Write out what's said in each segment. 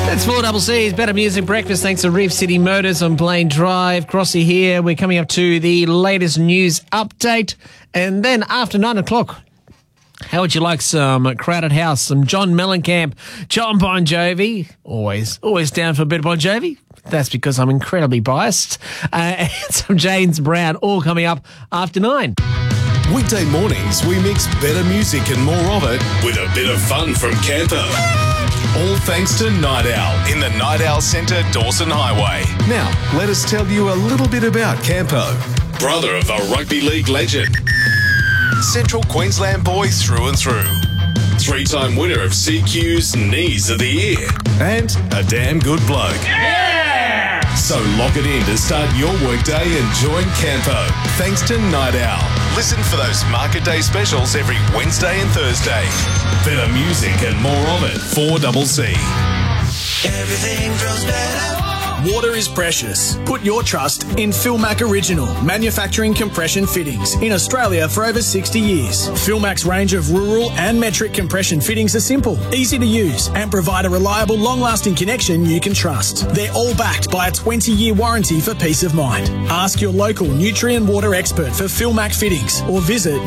It's 4CC's Better Music Breakfast thanks to Reef City Motors on Blaine Drive. Crossy here. We're coming up to the latest news update. And then after 9 o'clock, how would you like some Crowded House, some John Mellencamp, John Bon Jovi? Always down for a bit of Bon Jovi. That's because I'm incredibly biased. And some James Brown, all coming up after 9. Weekday mornings, we mix better music and more of it with a bit of fun from Campo. All thanks to Night Owl in the Night Owl Centre, Dawson Highway. Now, let us tell you a little bit about Campo. Brother of a rugby league legend. Central Queensland boy through and through. 3-time winner of CQ's Knees of the Year. And a damn good bloke. Yeah! So lock it in to start your workday and join Campo. Thanks to Night Owl. Listen for those Market Day specials every Wednesday and Thursday. Better music and more of it. 4CC. Everything feels better. Water is precious. Put your trust in Philmac Original, manufacturing compression fittings in Australia for over 60 years. Philmac's range of rural and metric compression fittings are simple, easy to use, and provide a reliable, long-lasting connection you can trust. They're all backed by a 20-year warranty for peace of mind. Ask your local Nutrien Water expert for Philmac fittings or visit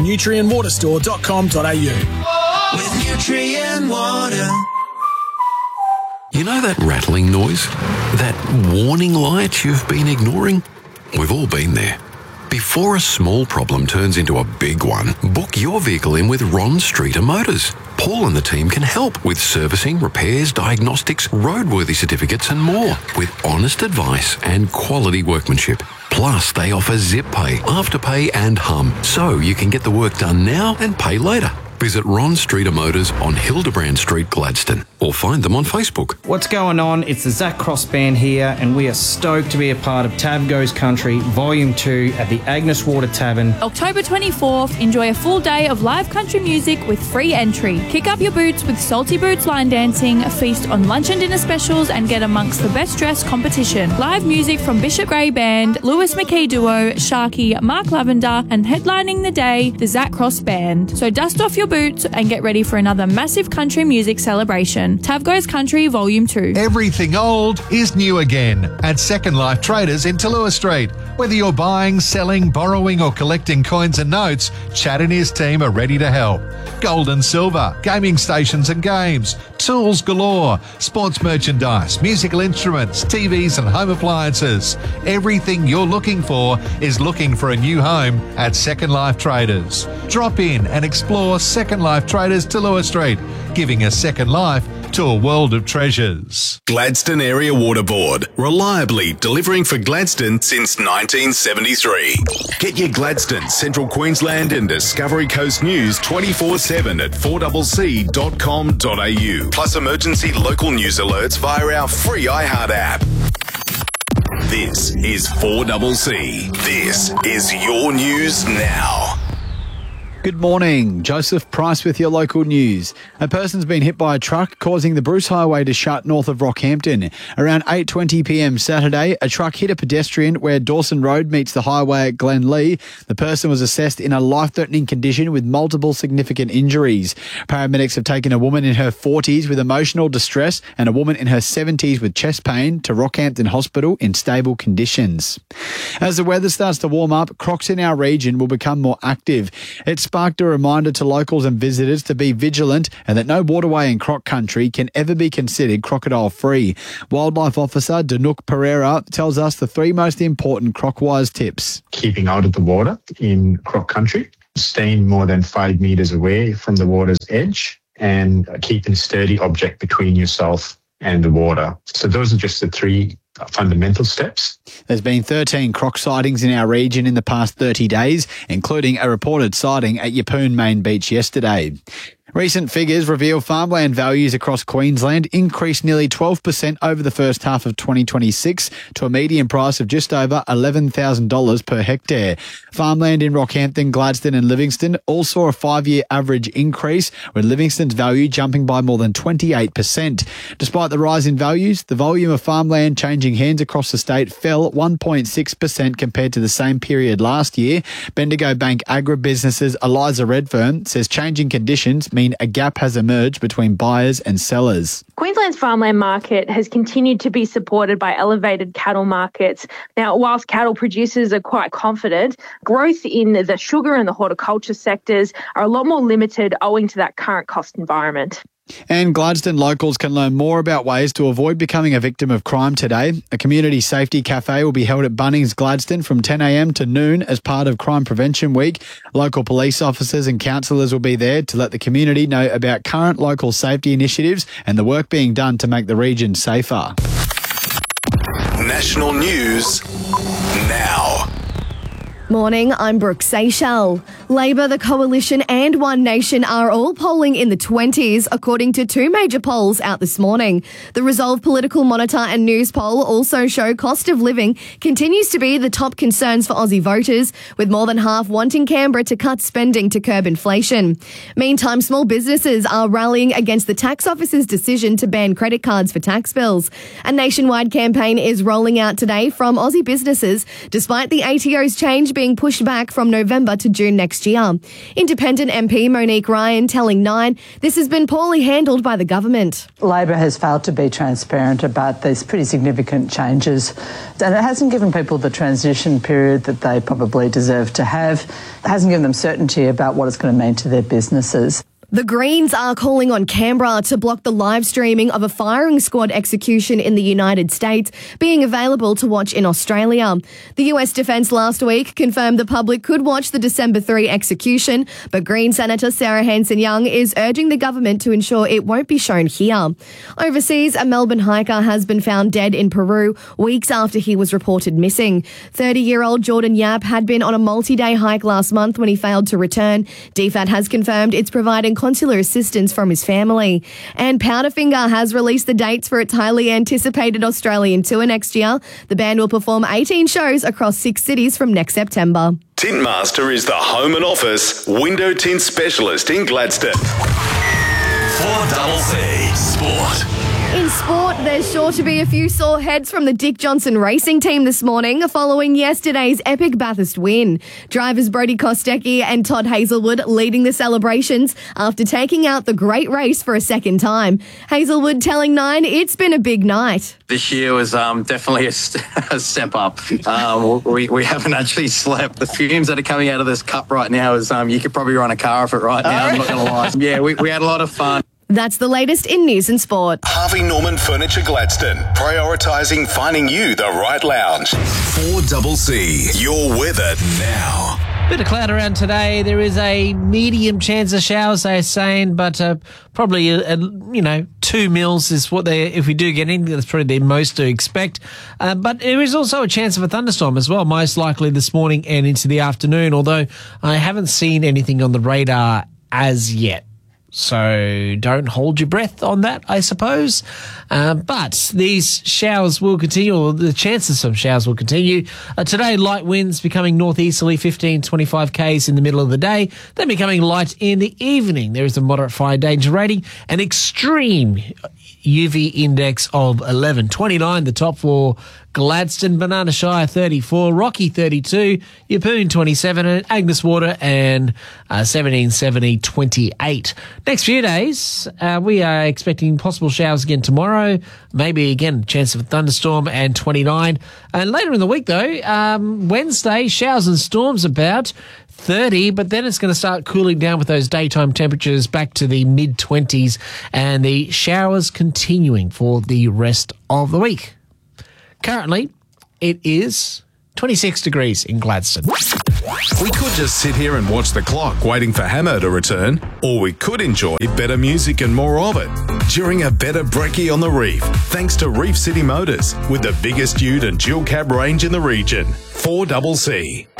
nutrienwaterstore.com.au. With Nutrien Water. You know that rattling noise? That warning light you've been ignoring? We've all been there. Before a small problem turns into a big one, book your vehicle in with Ron Streeter Motors. Paul and the team can help with servicing, repairs, diagnostics, roadworthy certificates and more, with honest advice and quality workmanship. Plus, they offer Zip Pay, Afterpay and Hum, so you can get the work done now and pay later. Visit Ron Streeter Motors on Hildebrand Street, Gladstone, or find them on Facebook. What's going on? It's the Zach Cross Band here, and we are stoked to be a part of Tab Goes Country Volume 2 at the Agnes Water Tavern. October 24th, enjoy a full day of live country music with free entry. Kick up your boots with Salty Boots line dancing, feast on lunch and dinner specials, and get amongst the best dressed competition. Live music from Bishop Gray Band, Lewis McKee Duo, Sharky, Mark Lavender, and headlining the day, the Zach Cross Band. So dust off your boots and get ready for another massive country music celebration. Tab Goes Country Volume 2. Everything old is new again at Second Life Traders in Talua Street. Whether you're buying, selling, borrowing or collecting coins and notes, Chad and his team are ready to help. Gold and silver, gaming stations and games, tools galore, sports merchandise, musical instruments, TVs and home appliances. Everything you're looking for is looking for a new home at Second Life Traders. Drop in and explore Second Life Traders Talua Street, giving a second life to a world of treasures. Gladstone Area Water Board, reliably delivering for Gladstone since 1973. Get your Gladstone, Central Queensland and Discovery Coast news 24/7 at 4CC.com.au. Plus emergency local news alerts via our free iHeart app. This is 4CC. This is your news now. Good morning. Joseph Price with your local news. A person's been hit by a truck causing the Bruce Highway to shut north of Rockhampton. Around 8:20 p.m. Saturday, a truck hit a pedestrian where Dawson Road meets the highway at Glenlee. The person was assessed in a life-threatening condition with multiple significant injuries. Paramedics have taken a woman in her 40s with emotional distress and a woman in her 70s with chest pain to Rockhampton Hospital in stable conditions. As the weather starts to warm up, crocs in our region will become more active. It's sparked a reminder to locals and visitors to be vigilant and that no waterway in croc country can ever be considered crocodile-free. Wildlife Officer Danuk Pereira tells us the 3 most important croc-wise tips. Keeping out of the water in croc country, staying more than 5 metres away from the water's edge, and keeping a sturdy object between yourself and the water. So those are just the 3 fundamental steps. There's been 13 croc sightings in our region in the past 30 days, including a reported sighting at Yeppoon Main Beach yesterday. Recent figures reveal farmland values across Queensland increased nearly 12% over the first half of 2026 to a median price of just over $11,000 per hectare. Farmland in Rockhampton, Gladstone and Livingston all saw a 5-year average increase, with Livingston's value jumping by more than 28%. Despite the rise in values, the volume of farmland changing hands across the state fell 1.6% compared to the same period last year. Bendigo Bank Agribusiness's Eliza Redfern says changing conditions mean mean a gap has emerged between buyers and sellers. Queensland's farmland market has continued to be supported by elevated cattle markets. Now, whilst cattle producers are quite confident, growth in the sugar and the horticulture sectors are a lot more limited owing to that current cost environment. And Gladstone locals can learn more about ways to avoid becoming a victim of crime today. A community safety cafe will be held at Bunnings Gladstone from 10 a.m. to noon as part of Crime Prevention Week. Local police officers and counsellors will be there to let the community know about current local safety initiatives and the work being done to make the region safer. National news now. Morning, I'm Brooke Seychelles. Labor, the Coalition and One Nation are all polling in the 20s, according to two major polls out this morning. The Resolve Political Monitor and News poll also show cost of living continues to be the top concerns for Aussie voters, with more than half wanting Canberra to cut spending to curb inflation. Meantime, small businesses are rallying against the tax office's decision to ban credit cards for tax bills. A nationwide campaign is rolling out today from Aussie businesses, despite the ATO's change being pushed back from November to June next year. Independent MP Monique Ryan telling Nine this has been poorly handled by the government. Labor has failed to be transparent about these pretty significant changes, and it hasn't given people the transition period that they probably deserve to have. It hasn't given them certainty about what it's going to mean to their businesses. The Greens are calling on Canberra to block the live streaming of a firing squad execution in the United States being available to watch in Australia. The US Defence last week confirmed the public could watch the December 3 execution, but Green Senator Sarah Hanson-Young is urging the government to ensure it won't be shown here. Overseas, a Melbourne hiker has been found dead in Peru weeks after he was reported missing. 30-year-old Jordan Yap had been on a multi-day hike last month when he failed to return. DFAT has confirmed it's providing consular assistance from his family. And Powderfinger has released the dates for its highly anticipated Australian tour next year. The band will perform 18 shows across 6 cities from next September. Tintmaster is the home and office window tint specialist in Gladstone. 4CC Sport. In sport, there's sure to be a few sore heads from the Dick Johnson racing team this morning following yesterday's epic Bathurst win. Drivers Brodie Kostecki and Todd Hazelwood leading the celebrations after taking out the great race for a second time. Hazelwood telling Nine it's been a big night. This year was definitely a step up. We haven't actually slept. The fumes that are coming out of this cup right now is you could probably run a car off it right now. I'm not going to lie. Yeah, we had a lot of fun. That's the latest in news and sport. Harvey Norman Furniture Gladstone, prioritising finding you the right lounge. 4CC, your weather now. Bit of cloud around today. There is a medium chance of showers, they're saying, but probably 2 mils is what if we do get in, that's probably the most to expect. But there is also a chance of a thunderstorm as well, most likely this morning and into the afternoon, although I haven't seen anything on the radar as yet. So don't hold your breath on that, I suppose. But these showers will continue, or the chances of showers will continue. Today, light winds becoming northeasterly 15-25 k's in the middle of the day, then becoming light in the evening. There is a moderate fire danger rating, an extreme UV index of 11. 29, the top for Gladstone, Banana Shire 34, Rocky 32, Yeppoon 27, and Agnes Water and 1770 28. Next few days, we are expecting possible showers again tomorrow, maybe again a chance of a thunderstorm, and 29. And later in the week though, Wednesday, showers and storms about 30, but then it's going to start cooling down with those daytime temperatures back to the mid-20s and the showers continuing for the rest of the week. Currently, it is 26 degrees in Gladstone. We could just sit here and watch the clock waiting for Hammer to return, or we could enjoy better music and more of it during a better brekkie on the Reef, thanks to Reef City Motors with the biggest ute and dual cab range in the region. 4CC.